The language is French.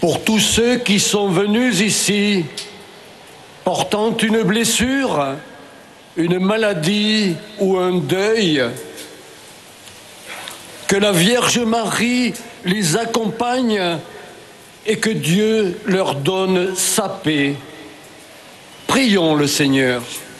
Pour tous ceux qui sont venus ici portant une blessure, une maladie ou un deuil, que la Vierge Marie les accompagne et que Dieu leur donne sa paix. Prions le Seigneur.